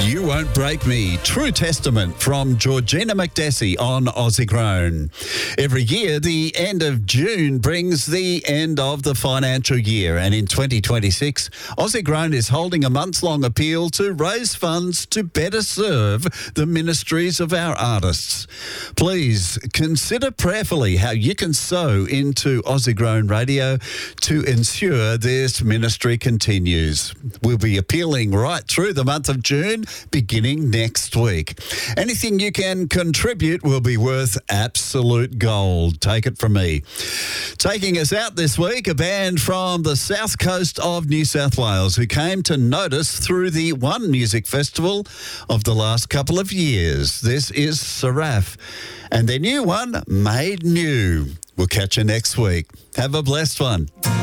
You Won't Break Me, True Testament from Georgina McDessie on Aussie Grown. Every year, the end of June brings the end of the financial year, and in 2026, Aussie Grown is holding a months-long appeal to raise funds to better serve the ministries of our artists. Please consider prayerfully how you can sow into Aussie Grown Radio to ensure this ministry continues. We'll be appealing right through the month of June, beginning next week. Anything you can contribute will be worth absolute gold. Take it from me. Taking us out this week, a band from the south coast of New South Wales who came to notice through the One Music Festival of the last couple of years. This is Seraph and their new one, Made New. We'll catch you next week. Have a blessed one.